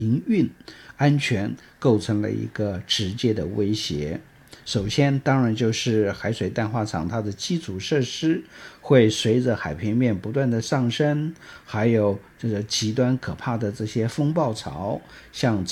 营运安全构成了一个直接的威胁。首先当然就是海水淡化厂它的基础设施会随着海平面不断的上升，还有这个极端可怕的这些风暴潮，像